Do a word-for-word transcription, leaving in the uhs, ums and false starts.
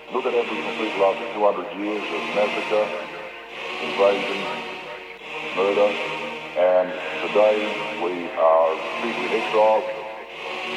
Look at Aboriginal people after two hundred years of massacre, invasion, murder, and today we are people in exile.